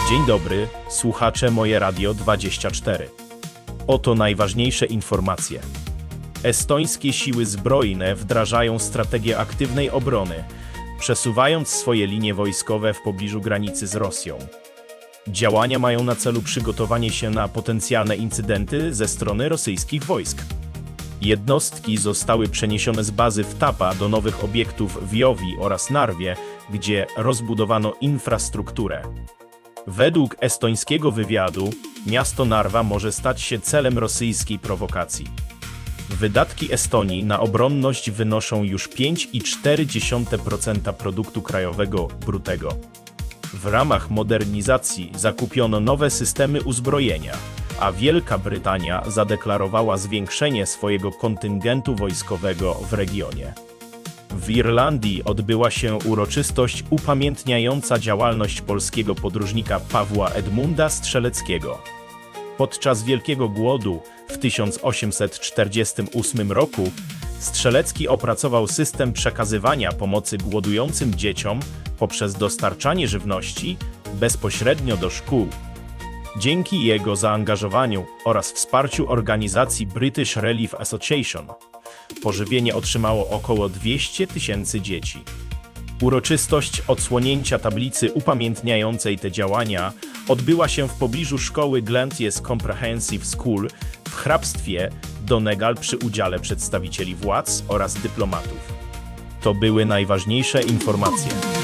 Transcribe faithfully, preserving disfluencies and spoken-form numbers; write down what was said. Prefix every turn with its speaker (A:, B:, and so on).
A: Dzień dobry, słuchacze Moje Radio dwadzieścia cztery. Oto najważniejsze informacje. Estońskie siły zbrojne wdrażają strategię aktywnej obrony, przesuwając swoje linie wojskowe w pobliżu granicy z Rosją. Działania mają na celu przygotowanie się na potencjalne incydenty ze strony rosyjskich wojsk. Jednostki zostały przeniesione z bazy w Tapa do nowych obiektów w Jowi oraz Narwie, gdzie rozbudowano infrastrukturę. Według estońskiego wywiadu, miasto Narwa może stać się celem rosyjskiej prowokacji. Wydatki Estonii na obronność wynoszą już pięć przecinek cztery procent produktu krajowego brutego. W ramach modernizacji zakupiono nowe systemy uzbrojenia, a Wielka Brytania zadeklarowała zwiększenie swojego kontyngentu wojskowego w regionie. W Irlandii odbyła się uroczystość upamiętniająca działalność polskiego podróżnika Pawła Edmunda Strzeleckiego. Podczas Wielkiego Głodu w tysiąc osiemset czterdziestym ósmym roku Strzelecki opracował system przekazywania pomocy głodującym dzieciom poprzez dostarczanie żywności bezpośrednio do szkół. Dzięki jego zaangażowaniu oraz wsparciu organizacji British Relief Association pożywienie otrzymało około dwieście tysięcy dzieci. Uroczystość odsłonięcia tablicy upamiętniającej te działania odbyła się w pobliżu szkoły Glenties Comprehensive School w hrabstwie Donegal przy udziale przedstawicieli władz oraz dyplomatów. To były najważniejsze informacje.